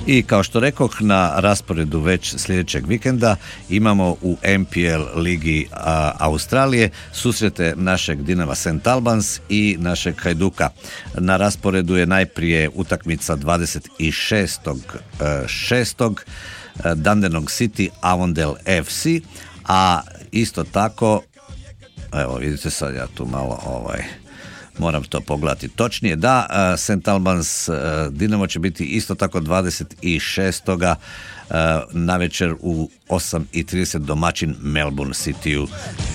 I kao što rekoh, na rasporedu već sljedećeg vikenda imamo u MPL ligi Australije susrete našeg Dinama St. Albans i našeg Hajduka. Na rasporedu je najprije utakmica 26.6. Dandenong City Avondale FC, a isto tako, evo vidite sad ja tu malo moram to pogledati točnije, da, St. Albans Dinamo će biti isto tako 26. navečer u 8:30 domaćin Melbourne Cityu.